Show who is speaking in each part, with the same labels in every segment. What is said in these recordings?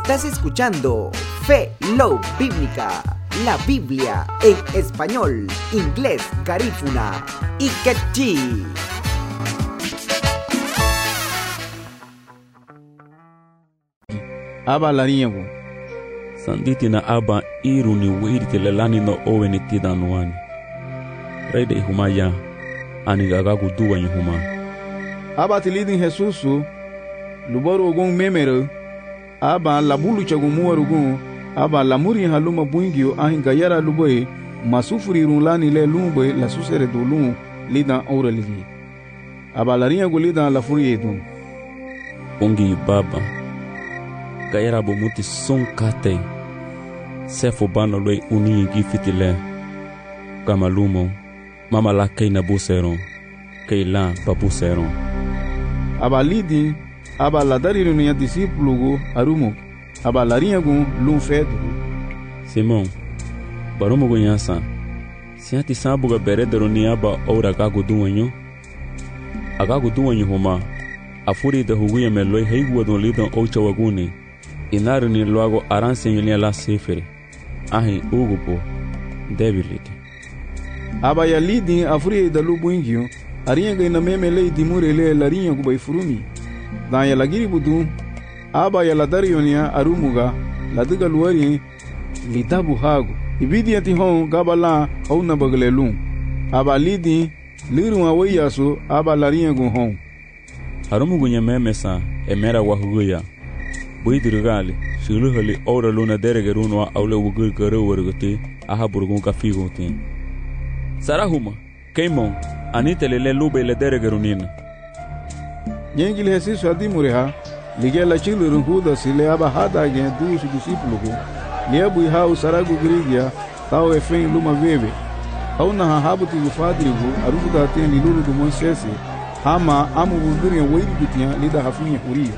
Speaker 1: Estás escuchando Fe Love Bíblica, la Biblia en español, inglés, garífuna y quechí.
Speaker 2: Aba larinyago
Speaker 3: Sanditi na aba iru ni wirti lelani no oweni tidanuani. Rede ihumaya ani gagagu duwa huma.
Speaker 2: aba tilidin Jesusu lubaru ogun memere aba labulu chagu muwarugun aba lamuri haluma buingio ahin gayara luboy masufuri runlani le lumbe la susere dolun lidan aureligi aba larinyago lidan la furiedu
Speaker 3: Ongi baba gayara bomuti son kate sefo bano loi uni gifitile kamalumo mama la keina busero keila babusero
Speaker 2: aba lidin aba ladari runia disipulugo arumo aba larinyago lum fedu
Speaker 3: Simon barumo gonyansa siati sabuga beredero ni aba ora gago duwanyo agago duwanyo homa afuri de huguya meloi heigwa don lidan ocha waguni inaru ni luago aranse yulia la sefere ahi ugupo debility
Speaker 2: aba ya lidin afuri da lubuingio arinyago ina memele dimurele larinyago bai furumi dan ya lagiri budu aba ya ladari yonia arumuga laduga luari litabu hagu ibidi ati hon gabala hauna baglelun aba lidi liru awayasu aba larinyago hon
Speaker 3: harumu gunya memesa emera wahuguya buidirgali shiluhali ora luna deregerunwa aule wugur garo warguti aha burgun kafigotin sarahuma keimon anitelele lube le deregerunina
Speaker 2: Yengil Jesusu adimureha ligela chilurun huda sile aba hada gen dusu disipulugo liebu hau saragu grigia tau efen luma veve hauna habuti gufadrigo arugu da ten lilulu do monsese hama amu buduria weidi gutia lida hafinya huria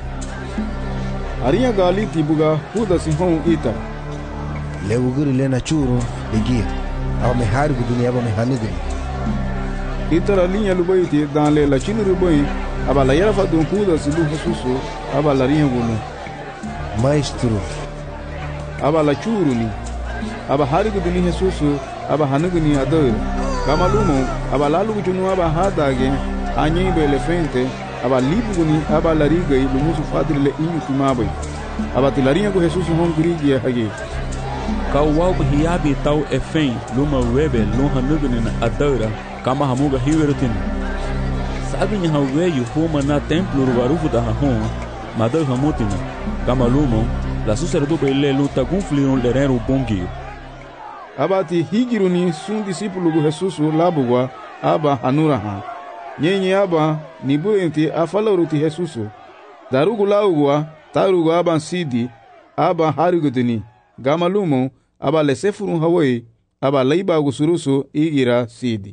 Speaker 2: aria gali tibuga huda sihon ita
Speaker 4: lewuguri lena churo ligia aba mehari gudunia aba mehanide
Speaker 2: itara linha lubaiti dan le la chinu rubai aba la yara fadun huda silu Jesusu aba la rinha gulu
Speaker 4: maestro
Speaker 2: aba la churu ni aba hari guduni Jesusu aba hanuguni ador kamalumo aba lalu gudunu aba hadage anyi bele fente aba libuguni aba la riga lumusu fadrile inyu timabai aba tilarinha go Jesusu hongri ya hage
Speaker 3: kawau hiabi tau efen luma webe lonha nuguni na adora kama hamuga hiwerutin sabe nya haweyu homa na templo rugarufu da hon madar hamutina kama lumo la susere do bele luta gunflion lerero bongi
Speaker 2: abati higiruni sun disipulu go Jesusu labugwa aba hanuraha nyenye aba nibuenti afaloruti Jesusu darugu laugwa tarugu aba sidi aba harigudini gamalumo aba lesefurun hawai aba laiba gusurusu igira sidi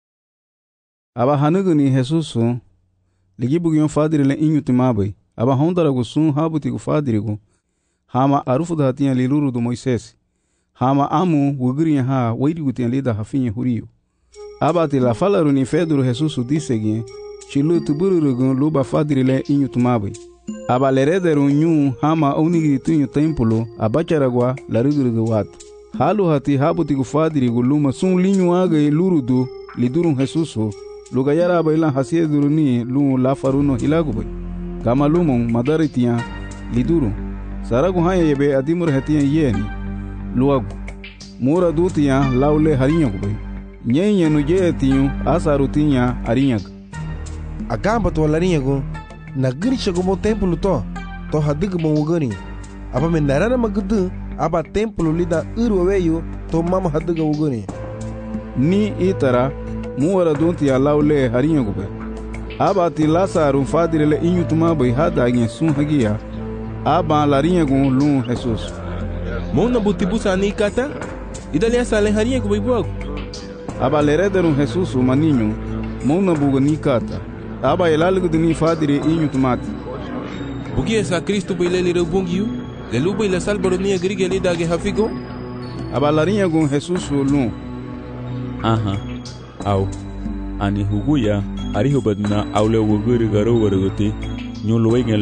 Speaker 2: aba hanuguni Jesusu ligibugion fadirile inyutimabai aba hondara gusun habuti gu fadirigu hama arufu da hatia liluru do Moisés hama amu wuguriya ha weidi gutia lida hafinye huriyo aba ti la falaru ni Pedro Jesusu disegin chilu tubururugun luba fadirile inyutimabai aba lerederu nyu hama onigiri tunyu templo abacharagwa larugurgu wat halu hati habuti gu fadirigu luma sun linyu age lurudu lidurun Jesusu luga yara bailan hasie duruni lu la faruno hilagubai kama lumon madaritiya liduru saragu haya yebe adimur hatiya yeni luagu mura dutiya laule harinyagubai nyenye nuje tiyu asarutinya arinyaga
Speaker 4: agamba to larinyago na grisha gomo templo to hadiga mo wugani aba men narana magudu aba templo lida urweyo to mama hadiga wugani
Speaker 2: ni itara muwara donti ya laule harinyago be aba ti lasaru fadirile inyutuma bai hada gen sun hagiya aba larinyago lu Jesus
Speaker 5: mona butibusa ni kata idali asale harinyago bai buago aba
Speaker 2: lerederu Jesus maninyo mona buga ni kata aba elalgu ni fadire inyutumati
Speaker 5: bugi esa Cristo bai lele bungiu le lubai la salbaro ni agrige le dage hafigo
Speaker 2: aba larinyago Jesus lu
Speaker 3: aha au ani huguya ariho badna aule wuguri garo warguti nyolo